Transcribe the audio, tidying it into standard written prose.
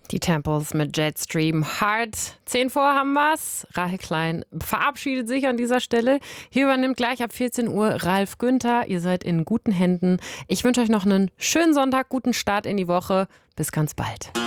Die Temples mit Jetstream Hard. 10 vor haben wir's. Rahel Klein verabschiedet sich an dieser Stelle. Hier übernimmt gleich ab 14 Uhr Ralf Günther. Ihr seid in guten Händen. Ich wünsche euch noch einen schönen Sonntag, guten Start in die Woche. Bis ganz bald.